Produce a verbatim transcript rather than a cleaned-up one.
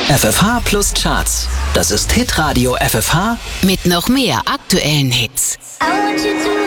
F F H plus Charts. Das ist Hitradio F F H mit noch mehr aktuellen Hits. I want you to